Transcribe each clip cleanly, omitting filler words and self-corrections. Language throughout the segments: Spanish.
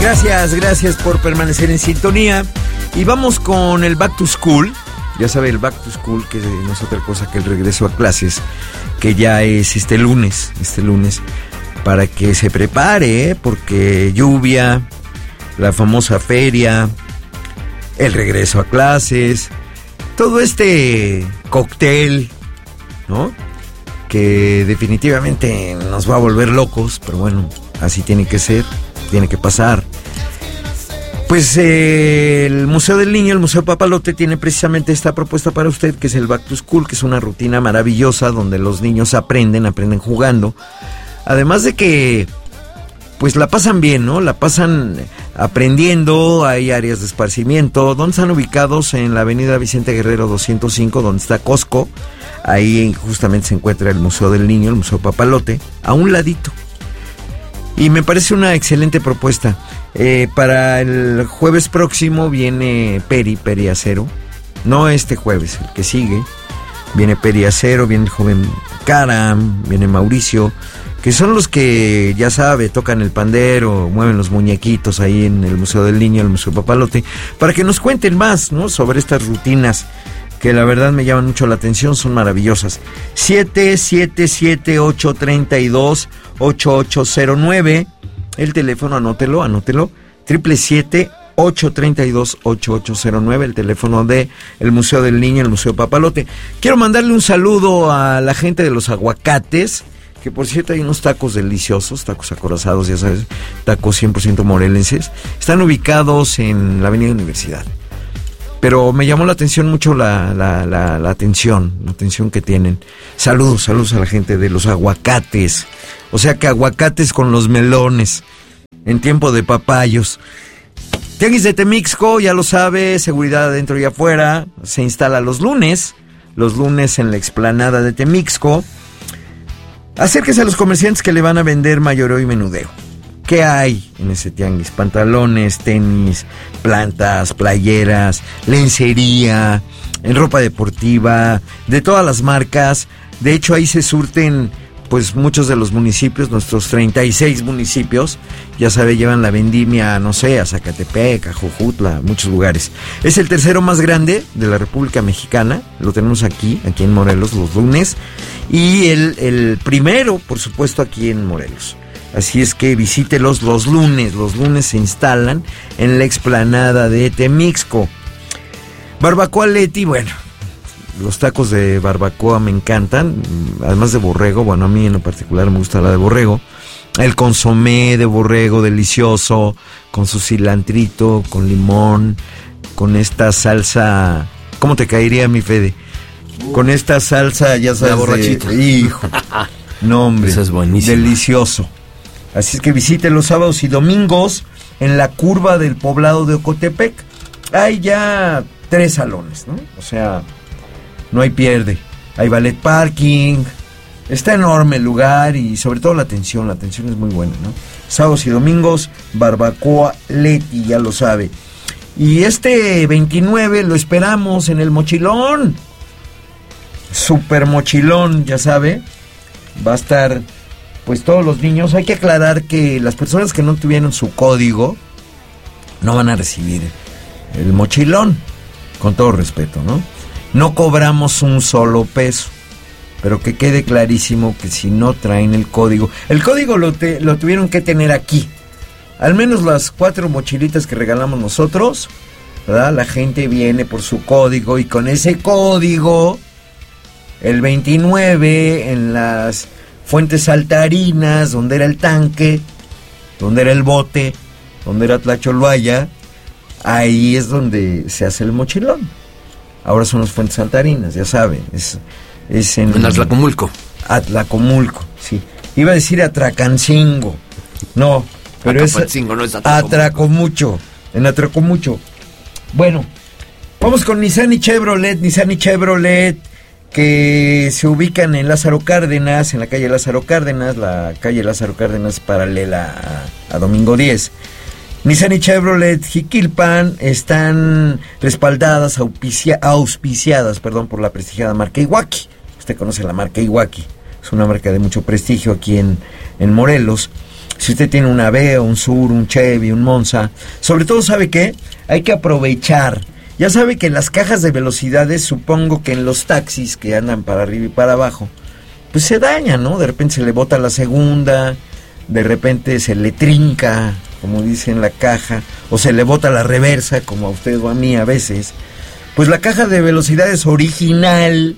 Gracias por permanecer en sintonía. Y vamos con el Back to School. Ya sabe, el Back to School, que no es otra cosa que el regreso a clases, que ya es este lunes, para que se prepare, porque lluvia, la famosa feria, el regreso a clases, todo este cóctel, ¿no? Que definitivamente nos va a volver locos, pero bueno, así tiene que ser, tiene que pasar. Pues el Museo del Niño, el Museo Papalote, tiene precisamente esta propuesta para usted, que es el Back to School, que es una rutina maravillosa donde los niños aprenden jugando. Además de que, pues la pasan bien, ¿no? La pasan aprendiendo, hay áreas de esparcimiento, donde están ubicados en la avenida Vicente Guerrero 205, donde está Costco. Ahí justamente se encuentra el Museo del Niño, el Museo Papalote, a un ladito. Y me parece una excelente propuesta. Para el jueves próximo viene Peri Acero. No este jueves, el que sigue. Viene Peri Acero, viene el joven Karam, viene Mauricio, que son los que, ya sabe, tocan el pandero, mueven los muñequitos ahí en el Museo del Niño, el Museo Papalote, para que nos cuenten más, ¿no?, sobre estas rutinas que la verdad me llaman mucho la atención, son maravillosas. 777-832-8809, el teléfono, anótelo, 777-832-8809, el teléfono de el Museo del Niño, el Museo Papalote. Quiero mandarle un saludo a la gente de los aguacates, que por cierto hay unos tacos deliciosos, tacos acorazados, ya sabes, tacos 100% morelenses. Están ubicados en la Avenida Universidad. Pero me llamó la atención mucho la atención que tienen. Saludos a la gente de los aguacates. O sea que aguacates con los melones en tiempo de papayos. Tianguis de Temixco, ya lo sabe, seguridad adentro y afuera. Se instala los lunes en la explanada de Temixco. Acérquese a los comerciantes que le van a vender mayoreo y menudeo. ¿Qué hay en ese tianguis? Pantalones, tenis, plantas, playeras, lencería, en ropa deportiva, de todas las marcas. De hecho, ahí se surten pues muchos de los municipios, nuestros 36 municipios, ya sabe, llevan la vendimia, no sé, a Zacatepec, a Jojutla, muchos lugares. Es el tercero más grande de la República Mexicana, lo tenemos aquí en Morelos los lunes, y el primero, por supuesto, aquí en Morelos. Así es que visítelos los lunes se instalan en la explanada de Temixco. Barbacoa Leti, bueno, los tacos de barbacoa me encantan, además de borrego, bueno, a mí en lo particular me gusta la de borrego. El consomé de borrego delicioso, con su cilantrito, con limón, con esta salsa, ¿cómo te caería, mi Fede? Con esta salsa, ya sabes, la borrachita. Hijo, no hombre, esa es buenísima. Delicioso. Así es que visite los sábados y domingos en la curva del poblado de Ocotepec. Hay ya 3 salones, ¿no? O sea, no hay pierde. Hay ballet parking. Está enorme el lugar y sobre todo la atención es muy buena, ¿no? Sábados y domingos, Barbacoa Leti, ya lo sabe. Y este 29 lo esperamos en el Mochilón. Super Mochilón, ya sabe. Va a estar pues todos los niños. Hay que aclarar que las personas que no tuvieron su código no van a recibir el Mochilón, con todo respeto, ¿no? No cobramos un solo peso, pero que quede clarísimo que si no traen el código lo tuvieron que tener aquí. Al menos las 4 mochilitas que regalamos nosotros, ¿verdad? La gente viene por su código y con ese código, el 29, en las Fuentes Saltarinas, donde era el tanque, donde era el bote, donde era Tlacholhuaya, ahí es donde se hace el Mochilón. Ahora son las Fuentes Saltarinas, ya saben, es en Atlacomulco. Atlacomulco, sí. Iba a decir Atracancingo. No, pero Atrapancingo, no es Atracomucho. En Atracomucho. Bueno, vamos con Nissan y Chevrolet, que se ubican en Lázaro Cárdenas, en la calle Lázaro Cárdenas, paralela a Domingo 10. Nissan y Chevrolet Jiquilpan están respaldadas, auspiciadas por la prestigiada marca Iwaki. Usted conoce la marca Iwaki, es una marca de mucho prestigio aquí en Morelos. Si usted tiene una Aveo, un Sur, un Chevy, un Monza, sobre todo, ¿sabe qué? Hay que aprovechar. Ya sabe que las cajas de velocidades, supongo que en los taxis que andan para arriba y para abajo, pues se dañan, ¿no? De repente se le bota la segunda, de repente se le trinca, como dice en la caja, o se le bota la reversa, como a usted o a mí a veces. Pues la caja de velocidades original,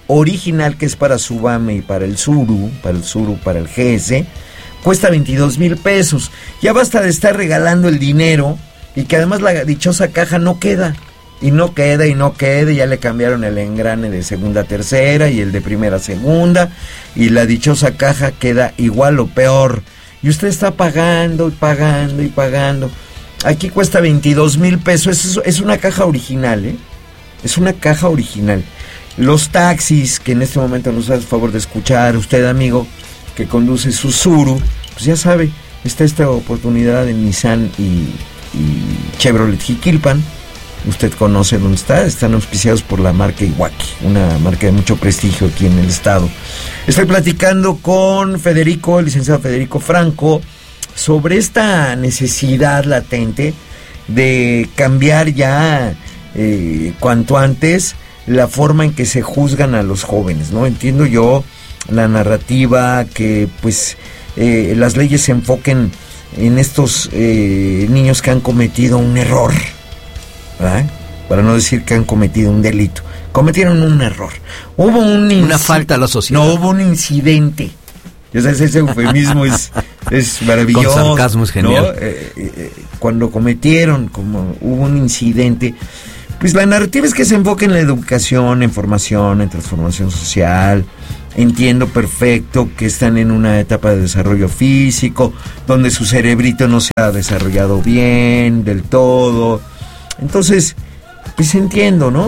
que es para Subame y para el Suru, para el GS, cuesta 22,000 pesos. Ya basta de estar regalando el dinero y que además la dichosa caja no queda. Y no queda, ya le cambiaron el engrane de segunda a tercera y el de primera a segunda, y la dichosa caja queda igual o peor. Y usted está pagando y pagando y pagando. Aquí cuesta 22,000 pesos, es una caja original, ¿eh? Es una caja original. Los taxis, que en este momento nos hace favor de escuchar, usted amigo, que conduce su Suru, pues ya sabe, está esta oportunidad en Nissan y Chevrolet Jiquilpan. Usted conoce dónde están auspiciados por la marca Iwaki, una marca de mucho prestigio aquí en el estado. Estoy platicando con Federico, el licenciado Federico Franco, sobre esta necesidad latente de cambiar ya cuanto antes la forma en que se juzgan a los jóvenes, ¿no? Entiendo yo la narrativa que pues las leyes se enfoquen en estos niños que han cometido un error, ¿verdad? Para no decir que han cometido un delito. Cometieron un error. Hubo una falta a la sociedad. No, hubo un incidente. Ya sabes, ese eufemismo es maravilloso. Con sarcasmo es genial. ¿No? Cuando cometieron, como hubo un incidente, pues la narrativa es que se enfoque en la educación, en formación, en transformación social. Entiendo perfecto que están en una etapa de desarrollo físico, donde su cerebrito no se ha desarrollado bien, del todo. Entonces, pues entiendo, ¿no?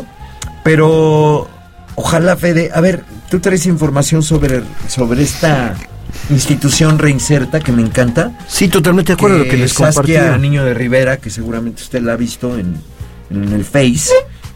Pero ojalá, Fede, a ver, tú traes información sobre esta institución Reinserta, que me encanta. Sí, totalmente de acuerdo, lo que les compartí. Saskia Niño de Rivera, que seguramente usted la ha visto en el Face,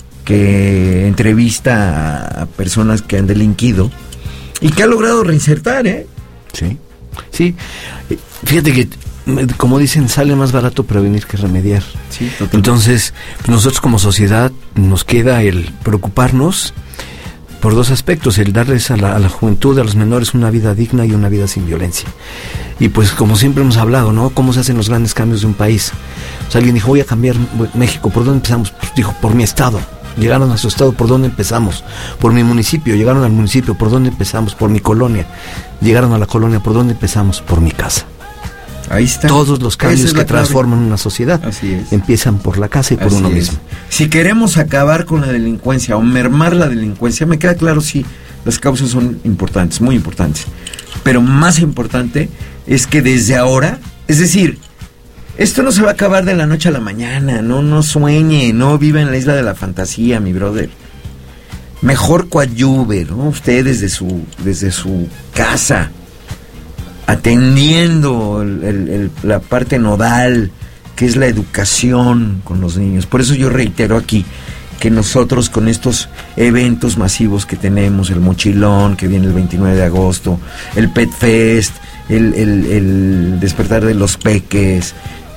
que entrevista a personas que han delinquido y que ha logrado reinsertar, ¿eh? Sí, sí. Fíjate que, como dicen, sale más barato prevenir que remediar. Sí, totalmente. Entonces, nosotros como sociedad nos queda el preocuparnos por dos aspectos: el darles a la juventud, a los menores, una vida digna y una vida sin violencia. Y pues, como siempre hemos hablado, ¿no? ¿Cómo se hacen los grandes cambios de un país? O sea, alguien dijo, voy a cambiar México, ¿por dónde empezamos? Pues dijo, por mi estado. Llegaron a su estado, ¿por dónde empezamos? Por mi municipio. Llegaron al municipio, ¿por dónde empezamos? Por mi colonia. Llegaron a la colonia, ¿por dónde empezamos? Por mi casa. Ahí está. Todos los cambios que transforman una sociedad empiezan por la casa y por uno mismo. Si queremos acabar con la delincuencia o mermar la delincuencia, me queda claro, sí, las causas son importantes, muy importantes. Pero más importante es que desde ahora, es decir, esto no se va a acabar de la noche a la mañana, no sueñe, no viva en la isla de la fantasía, mi brother. Mejor coadyuve, ¿no? Usted desde su casa, atendiendo la parte nodal, que es la educación con los niños. Por eso yo reitero aquí que nosotros, con estos eventos masivos que tenemos, el Mochilón, que viene el 29 de agosto, el Pet Fest, el Despertar de los Peques,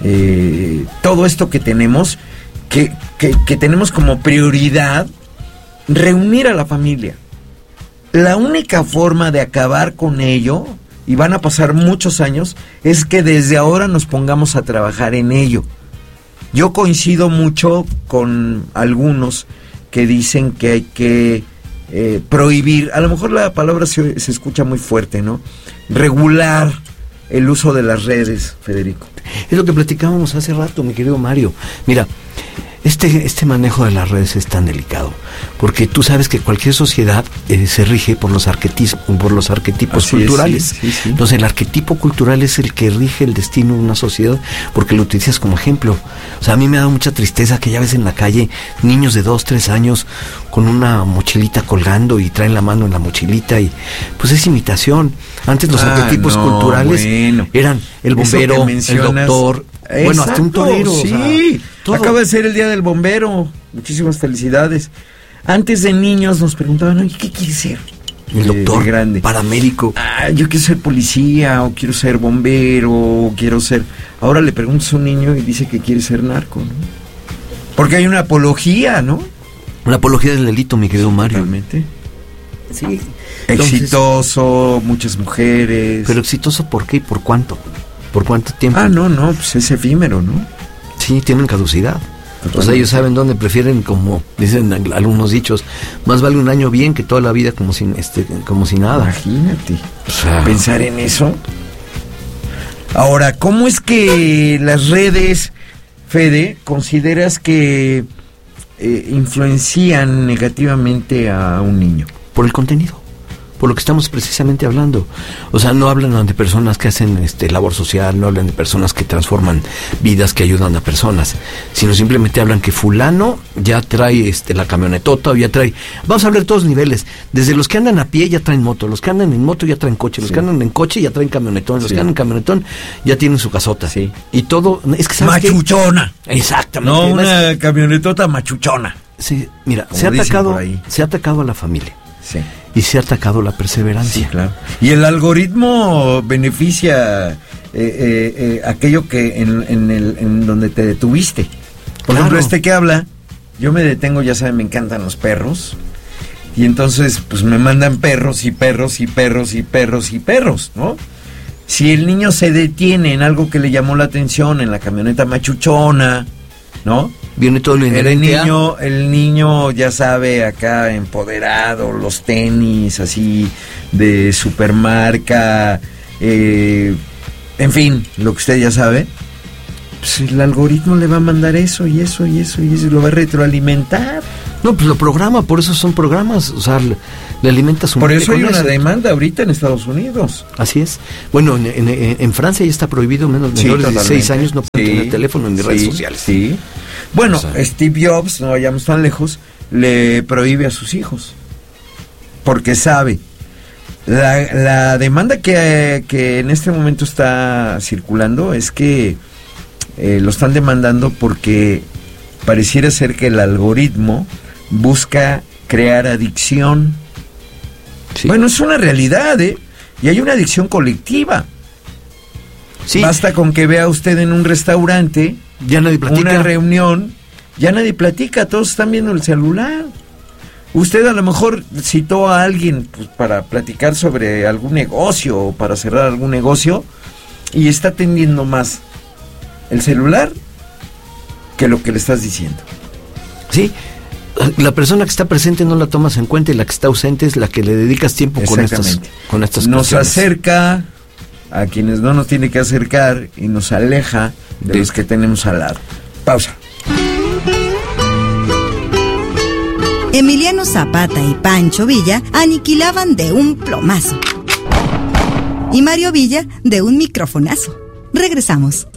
todo esto que tenemos, que tenemos como prioridad reunir a la familia. La única forma de acabar con ello, y van a pasar muchos años, es que desde ahora nos pongamos a trabajar en ello. Yo coincido mucho con algunos que dicen que hay que prohibir, a lo mejor la palabra se escucha muy fuerte, ¿no? Regular el uso de las redes, Federico. Es lo que platicábamos hace rato, mi querido Mario. Mira, este manejo de las redes es tan delicado, porque tú sabes que cualquier sociedad se rige por los arquetipos culturales. Sí. Entonces el arquetipo cultural es el que rige el destino de una sociedad, porque lo utilizas como ejemplo. O sea, a mí me da mucha tristeza que ya ves en la calle niños de 2, 3 años con una mochilita colgando y traen la mano en la mochilita, y pues es imitación. Antes los arquetipos culturales eran el bombero, el doctor, bueno, hasta un torero. Sí, o sea, acaba de ser el día del bombero. Muchísimas felicidades. Antes de niños nos preguntaban, oye, ¿qué quieres ser? El doctor, grande. Paramédico. Yo quiero ser policía, o quiero ser bombero, o quiero ser... Ahora le preguntas a un niño y dice que quiere ser narco, ¿no? Porque hay una apología, ¿no? La apología del delito, mi querido Mario. Realmente. Sí. Exitoso, muchas mujeres. Pero exitoso, ¿por qué y por cuánto? ¿Por cuánto tiempo? No, pues es efímero, ¿no? Sí, tienen caducidad. Totalmente. O sea, ellos saben dónde, prefieren, como dicen algunos dichos, más vale un año bien que toda la vida como si nada. Imagínate. O sea, pensar en eso. Ahora, ¿cómo es que las redes, Fede, consideras que influencian negativamente a un niño? por el contenido, por lo que estamos precisamente hablando. O sea, no hablan de personas que hacen labor social, no hablan de personas que transforman vidas, que ayudan a personas, sino simplemente hablan que fulano ya trae la camionetota, o ya trae, vamos a hablar de todos niveles, desde los que andan a pie ya traen moto, los que andan en moto ya traen coche, los que andan en coche ya traen camionetón, los que andan en camionetón ya tienen su casota. Sí. Y todo, es que ¿sabes machuchona. qué? Exactamente. No, una camionetota machuchona. Sí, mira, Como se ha atacado a la familia. Sí. Y se ha atacado la perseverancia. Sí, claro. Y el algoritmo beneficia aquello que en donde te detuviste. Por ejemplo, que habla, yo me detengo, ya saben, me encantan los perros. Y entonces, pues me mandan perros y perros y perros y perros y perros, ¿no? Si el niño se detiene en algo que le llamó la atención, en la camioneta machuchona, ¿no? Viene todo lo inherente. El niño ya sabe, acá empoderado, los tenis así de supermarca, en fin, lo que usted ya sabe, pues el algoritmo le va a mandar eso y eso y eso y eso y lo va a retroalimentar. No, pues lo programa, por eso son programas, o sea, le alimenta su mente. Por eso hay una demanda ahorita en Estados Unidos. Así es. Bueno, en Francia ya está prohibido, menores de 16 años no pueden tener teléfono ni redes sociales. Sí. Bueno, o sea, Steve Jobs, no vayamos tan lejos, le prohíbe a sus hijos. Porque sabe. La demanda que en este momento está circulando es que lo están demandando porque pareciera ser que el algoritmo busca crear adicción. Sí. Bueno, es una realidad, y hay una adicción colectiva. Sí. Basta con que vea usted en un restaurante, ya nadie platica, una reunión, ya nadie platica, todos están viendo el celular. Usted a lo mejor citó a alguien pues, para platicar sobre algún negocio o para cerrar algún negocio y está atendiendo más el celular que lo que le estás diciendo. Sí, la persona que está presente no la tomas en cuenta y la que está ausente es la que le dedicas tiempo con estas nos cuestiones. Acerca a quienes no nos tiene que acercar y nos aleja de los que tenemos al lado. Pausa. Emiliano Zapata y Pancho Villa aniquilaban de un plomazo. Y Mario Villa de un microfonazo. Regresamos.